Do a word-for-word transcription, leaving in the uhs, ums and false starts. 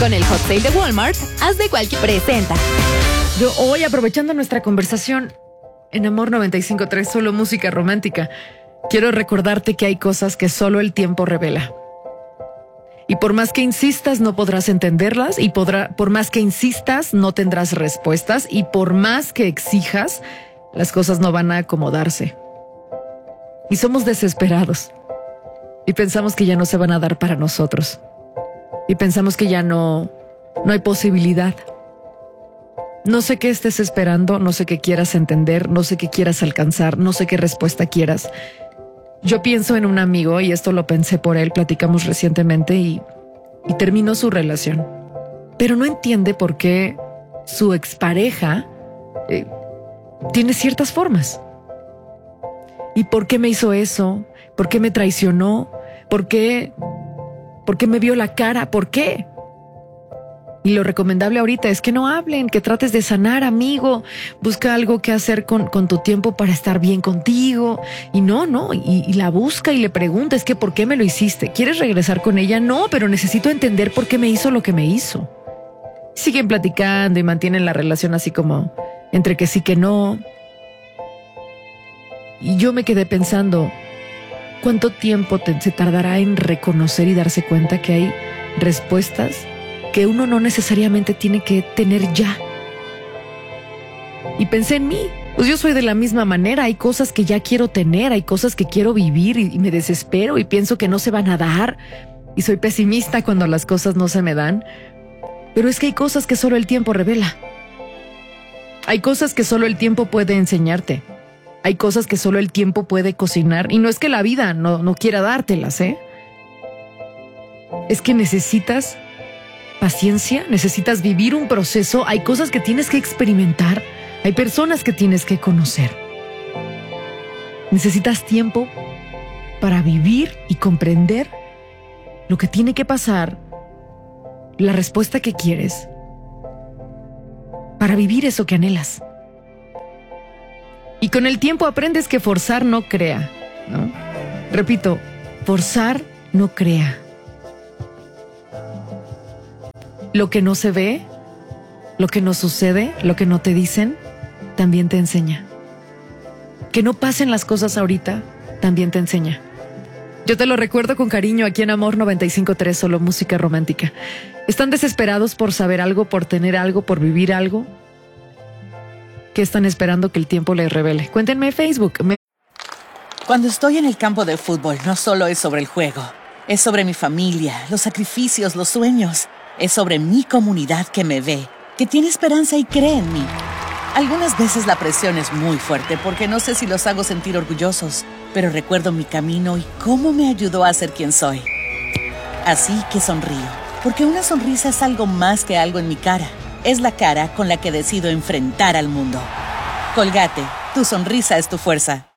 Con el Hot Sale de Walmart, haz de cualquier presenta. Yo hoy, aprovechando nuestra conversación en Amor noventa y cinco punto tres, solo música romántica, quiero recordarte que hay cosas que solo el tiempo revela. Y por más que insistas, no podrás entenderlas, y podrá, por más que insistas, no tendrás respuestas, y por más que exijas, las cosas no van a acomodarse. Y somos desesperados. Y pensamos que ya no se van a dar para nosotros. Y pensamos que ya no, no hay posibilidad. No sé qué estés esperando, no sé qué quieras entender, no sé qué quieras alcanzar, no sé qué respuesta quieras. Yo pienso en un amigo, y esto lo pensé por él, platicamos recientemente y, y terminó su relación. Pero no entiende por qué su expareja eh, tiene ciertas formas. ¿Y por qué me hizo eso? ¿Por qué me traicionó? ¿Por qué? ¿Por qué me vio la cara? ¿Por qué? Y lo recomendable ahorita es que no hablen, que trates de sanar, amigo. Busca algo que hacer con, con tu tiempo para estar bien contigo. Y no, no, y, y la busca y le pregunta, es que ¿por qué me lo hiciste? ¿Quieres regresar con ella? No, pero necesito entender por qué me hizo lo que me hizo. Siguen platicando y mantienen la relación así como entre que sí que no. Y yo me quedé pensando, ¿cuánto tiempo te, se tardará en reconocer y darse cuenta que hay respuestas que uno no necesariamente tiene que tener ya? Y pensé en mí, pues yo soy de la misma manera, hay cosas que ya quiero tener, hay cosas que quiero vivir y, y me desespero y pienso que no se van a dar y soy pesimista cuando las cosas no se me dan, pero es que hay cosas que solo el tiempo revela. Hay cosas que solo el tiempo puede enseñarte. Hay cosas que solo el tiempo puede cocinar y no es que la vida no, no quiera dártelas, ¿eh? Es que necesitas paciencia, necesitas vivir un proceso, hay cosas que tienes que experimentar, hay personas que tienes que conocer. Necesitas tiempo para vivir y comprender lo que tiene que pasar, la respuesta que quieres, para vivir eso que anhelas. Y con el tiempo aprendes que forzar no crea, ¿no? Repito, forzar no crea. Lo que no se ve, lo que no sucede, lo que no te dicen, también te enseña. Que no pasen las cosas ahorita, también te enseña. Yo te lo recuerdo con cariño aquí en Amor noventa y cinco punto tres, solo música romántica. ¿Están desesperados por saber algo, por tener algo, por vivir algo? ¿Qué están esperando que el tiempo les revele? Cuéntenme en Facebook. Me... Cuando estoy en el campo de fútbol, no solo es sobre el juego. Es sobre mi familia, los sacrificios, los sueños. Es sobre mi comunidad que me ve, que tiene esperanza y cree en mí. Algunas veces la presión es muy fuerte porque no sé si los hago sentir orgullosos, pero recuerdo mi camino y cómo me ayudó a ser quien soy. Así que sonrío, porque una sonrisa es algo más que algo en mi cara. Es la cara con la que decido enfrentar al mundo. Colgate, tu sonrisa es tu fuerza.